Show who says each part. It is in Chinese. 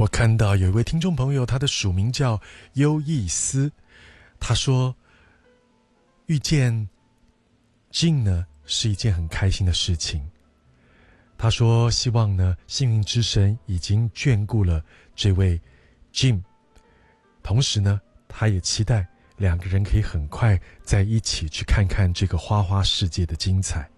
Speaker 1: 我看到有一位听众朋友，他的署名叫优意思，他说遇见 Jim 呢是一件很开心的事情。他说希望呢幸运之神已经眷顾了这位 Jim， 同时呢他也期待两个人可以很快在一起去看看这个花花世界的精彩。